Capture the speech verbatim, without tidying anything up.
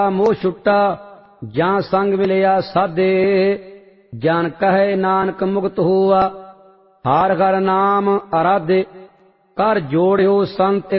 मोह छुट्टा जां संग मिलिया साधे जान कहे नानक मुक्त हुआ हार हर नाम आराधे कर जोड़ियो संत